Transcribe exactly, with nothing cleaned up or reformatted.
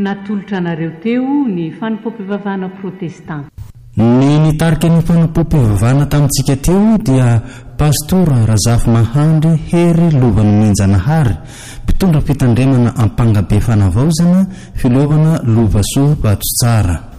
natolotra anareo teo ny fanompom-pivavahana protestant. Ny nitarika ny fanompom-pivavahana tamintsika teo dia pastora Razafy Mahandry Hery Lovany Minjanahary, mpitondra fitandremana Ampangabe Fanavaozana, filovana Lovasoa Batsotsara.